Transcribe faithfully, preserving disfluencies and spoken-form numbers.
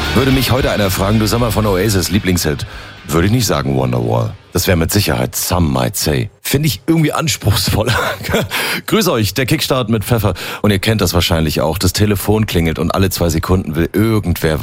Würde mich heute einer fragen, du sag mal von Oasis, Lieblingshit, würde ich nicht sagen Wonderwall. Das wäre mit Sicherheit Some Might Say. Finde ich irgendwie anspruchsvoller. Grüß euch, der Kickstart mit Pfeffer. Und ihr kennt das wahrscheinlich auch. Das Telefon klingelt und alle zwei Sekunden will irgendwer